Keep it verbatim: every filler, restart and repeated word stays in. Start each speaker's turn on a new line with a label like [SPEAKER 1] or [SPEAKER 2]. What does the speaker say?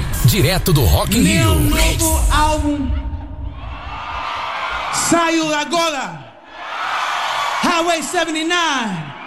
[SPEAKER 1] Direto do Rock in
[SPEAKER 2] Meu
[SPEAKER 1] Rio.
[SPEAKER 2] novo álbum saiu agora. Highway setenta e nove.